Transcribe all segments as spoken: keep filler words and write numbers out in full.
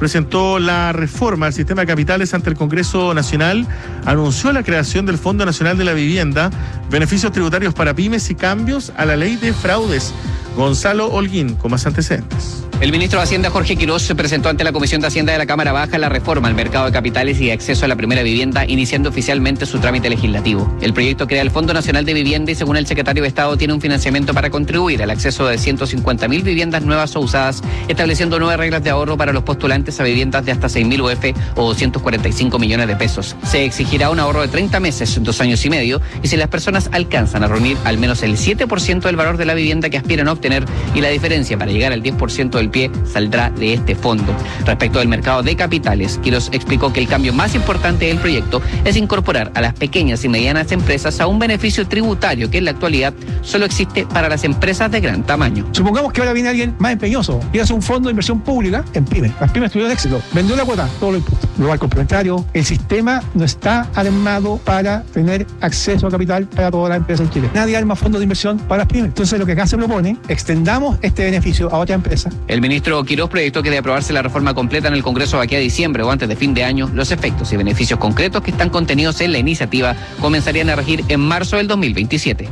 presentó la reforma al sistema de capitales ante el Congreso Nacional, anunció la creación del Fondo Nacional de la Vivienda, beneficios tributarios para pymes y cambios a la ley de fraudes. Gonzalo Holguín, con más antecedentes. El ministro de Hacienda, Jorge Quiroz, se presentó ante la Comisión de Hacienda de la Cámara Baja la reforma al mercado de capitales y de acceso a la primera vivienda, iniciando oficialmente su trámite legislativo. El proyecto crea el Fondo Nacional de Vivienda y, según el secretario de Estado, tiene un financiamiento para contribuir al acceso de ciento cincuenta mil viviendas nuevas o usadas, estableciendo nuevas reglas de ahorro para los postulantes a viviendas de hasta seis mil U F o doscientos cuarenta y cinco millones de pesos. Se exigirá un ahorro de treinta meses, dos años y medio, y si las personas alcanzan a reunir al menos el siete por ciento del valor de la vivienda que aspiran a obtener, y la diferencia para llegar al diez por ciento del pie saldrá de este fondo. Respecto del mercado de capitales, Quiroz explicó que el cambio más importante del proyecto es incorporar a las pequeñas y medianas empresas a un beneficio tributario que en la actualidad solo existe para las empresas de gran tamaño. Supongamos que ahora viene alguien más empeñoso y hace un fondo de inversión pública en pymes. Las pymes tuvieron éxito, vendió la cuota, todo lo impuesto. Luego al complementario, el sistema no está armado para tener acceso a capital para todas las empresas en Chile. Nadie arma fondos de inversión para las pymes. Entonces lo que acá se propone, extendamos este beneficio a otra empresa. El ministro Quiroz proyectó que de aprobarse la reforma completa en el Congreso de aquí a diciembre o antes de fin de año, los efectos y beneficios concretos que están contenidos en la iniciativa comenzarían a regir en marzo del dos mil veintisiete.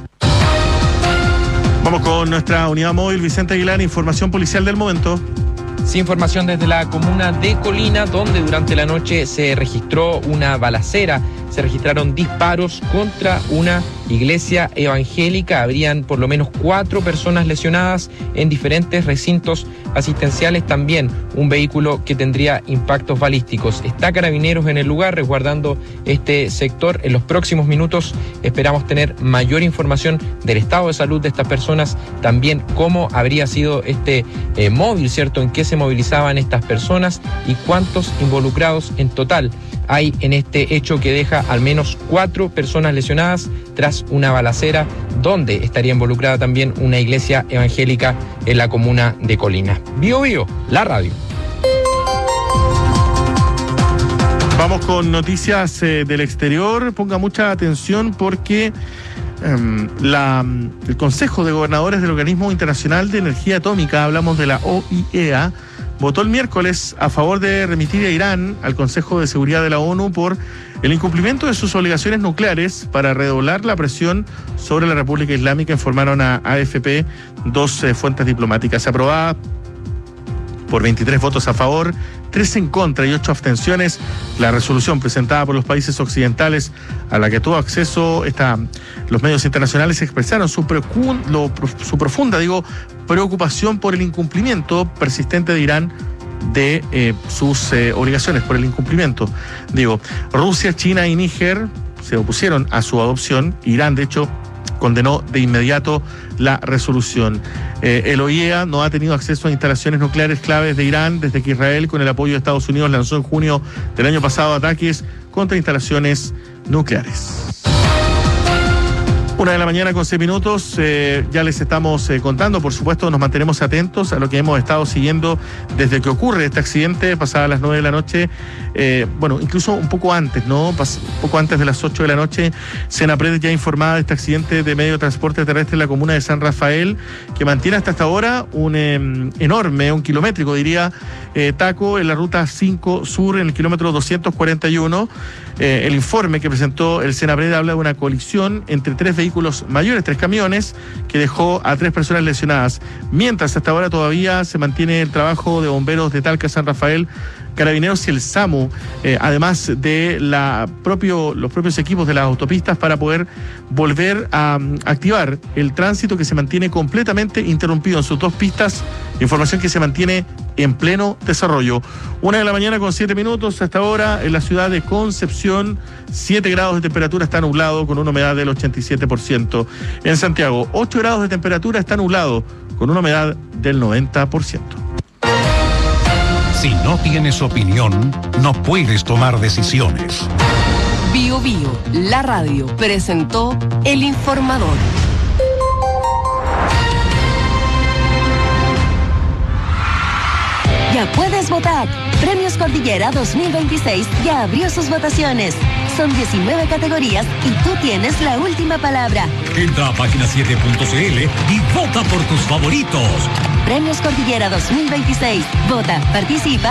Vamos con nuestra unidad móvil, Vicente Aguilar, información policial del momento. Sí, información desde la comuna de Colina, donde durante la noche se registró una balacera. Se registraron disparos contra una iglesia evangélica. Habrían por lo menos cuatro personas lesionadas en diferentes recintos asistenciales. También un vehículo que tendría impactos balísticos. Está Carabineros en el lugar resguardando este sector. En los próximos minutos esperamos tener mayor información del estado de salud de estas personas. También cómo habría sido este eh, móvil, ¿cierto? En qué se movilizaban estas personas y cuántos involucrados en total hay en este hecho que deja al menos cuatro personas lesionadas tras una balacera donde estaría involucrada también una iglesia evangélica en la comuna de Colina. Bio Bio, la radio. Vamos con noticias eh, del exterior. Ponga mucha atención porque eh, la, el Consejo de Gobernadores del Organismo Internacional de Energía Atómica, hablamos de la O I E A, votó el miércoles a favor de remitir a Irán al Consejo de Seguridad de la ONU por el incumplimiento de sus obligaciones nucleares para redoblar la presión sobre la República Islámica, informaron a A F P dos eh, fuentes diplomáticas. Aprobada por veintitrés votos a favor, tres en contra y ocho abstenciones, la resolución presentada por los países occidentales a la que tuvo acceso esta, los medios internacionales expresaron su, preocun, lo, su profunda digo, preocupación por el incumplimiento persistente de Irán de eh, sus eh, obligaciones, por el incumplimiento. Digo, Rusia, China y Níger se opusieron a su adopción. Irán, de hecho, condenó de inmediato la resolución. Eh, el O I E A no ha tenido acceso a instalaciones nucleares claves de Irán desde que Israel, con el apoyo de Estados Unidos, lanzó en junio del año pasado ataques contra instalaciones nucleares. Una de la mañana con seis minutos, eh, ya les estamos eh, contando, por supuesto nos mantenemos atentos a lo que hemos estado siguiendo desde que ocurre este accidente, pasadas las nueve de la noche, eh, bueno, incluso un poco antes, ¿no? Pas- un poco antes de las ocho de la noche, Senapred ya informada de este accidente de medio de transporte terrestre en la comuna de San Rafael, que mantiene hasta esta hora un eh, enorme, un kilométrico, diría, eh, taco en la ruta cinco Sur, en el kilómetro doscientos cuarenta y uno. Eh, el informe que presentó el Senapred habla de una colisión entre tres vehículos mayores, tres camiones, que dejó a tres personas lesionadas. Mientras hasta ahora todavía se mantiene el trabajo de bomberos de Talca, San Rafael, Carabineros y el SAMU, eh, además de la propio, los propios equipos de las autopistas para poder volver a um, activar el tránsito que se mantiene completamente interrumpido en sus dos pistas, información que se mantiene en pleno desarrollo. Una de la mañana con siete minutos, hasta ahora en la ciudad de Concepción, siete grados de temperatura, está nublado con una humedad del ochenta y siete por ciento. En Santiago, ocho grados de temperatura, está nublado con una humedad del noventa por ciento. Si no tienes opinión, no puedes tomar decisiones. Bio Bio, la radio, presentó El Informador. Ya puedes votar. Premios Cordillera dos mil veintiséis ya abrió sus votaciones. Son diecinueve categorías y tú tienes la última palabra. Entra a página siete punto c l y vota por tus favoritos. Premios Cordillera dos mil veintiséis. Vota, participa